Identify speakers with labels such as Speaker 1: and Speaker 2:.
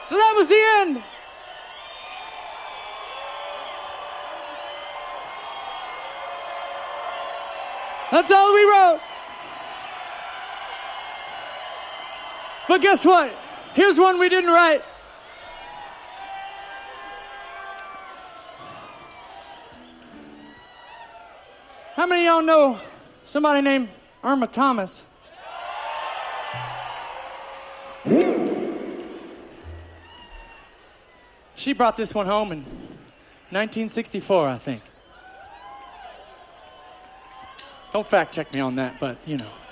Speaker 1: So that was the end. That's all we wrote. But guess what? Here's one we didn't write. How many of y'all know somebody named Irma Thomas? She brought this one home in 1964, I think. Don't fact check me on that, but you know.